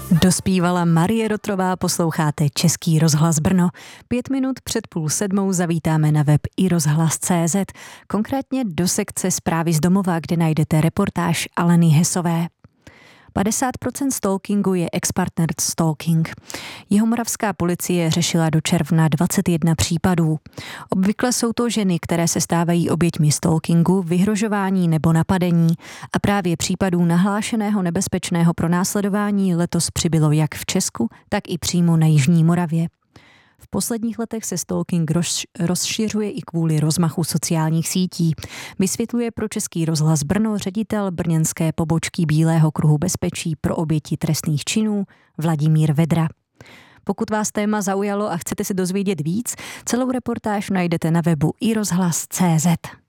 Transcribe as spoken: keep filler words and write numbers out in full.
Dospívala Marie Rotrová, posloucháte Český rozhlas Brno. Pět minut před půl sedmou zavítáme na web i rozhlas tečka cé zet, konkrétně do sekce Zprávy z domova, kde najdete reportáž Aleny Hesové. padesát procent stalkingu je ex-partner stalking. Jihomoravská policie řešila do června dvacet jedna případů. Obvykle jsou to ženy, které se stávají oběťmi stalkingu, vyhrožování nebo napadení a právě případů nahlášeného nebezpečného pronásledování letos přibylo jak v Česku, tak i přímo na Jižní Moravě. V posledních letech se stalking roz, rozšiřuje i kvůli rozmachu sociálních sítí. Vysvětluje pro Český rozhlas Brno ředitel brněnské pobočky Bílého kruhu bezpečí pro oběti trestných činů Vladimír Vedra. Pokud vás téma zaujalo a chcete si dozvědět víc, celou reportáž najdete na webu i rozhlas tečka cé zet.